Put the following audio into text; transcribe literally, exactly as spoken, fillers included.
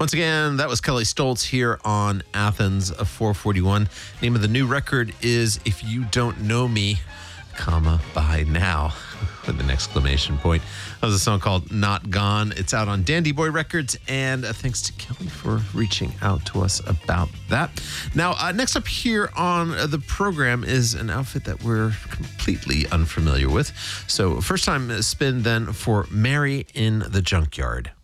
Once again, that was Kelly Stoltz here on Athens four forty-one. Name of the new record is If You Don't Know Me, comma, by now, with an exclamation point. That was a song called Not Gone. It's out on Dandy Boy Records, and uh, thanks to Kelly for reaching out to us about that. Now, uh, next up here on uh, the program is an outfit that we're completely unfamiliar with. So, first time spin then for Mary in the Junkyard.